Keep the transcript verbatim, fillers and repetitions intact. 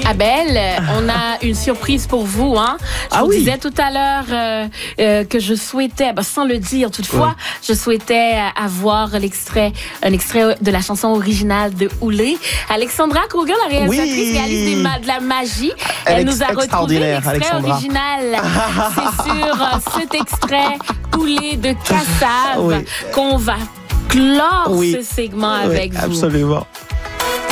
Abel, on a une surprise pour vous. Hein. Je ah vous oui. disais tout à l'heure euh, euh, que je souhaitais, bah, sans le dire toutefois, ouais. je souhaitais avoir l'extrait, un extrait de la chanson originale de Oulé. Alexandra Kruger, la réalisatrice, oui. réalise des ma- de la magie. Elle, Elle nous a retrouvé l'extrait Alexandra. original. C'est sur euh, cet extrait Oulé de Kassav oui. qu'on va clore oui. ce segment oui, avec vous. Absolument.